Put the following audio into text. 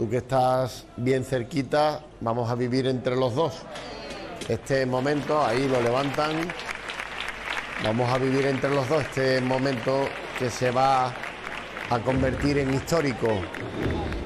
tú que estás bien cerquita, vamos a vivir entre los dos este momento. Ahí lo levantan. Vamos a vivir entre los dos este momento que se va a convertir en histórico.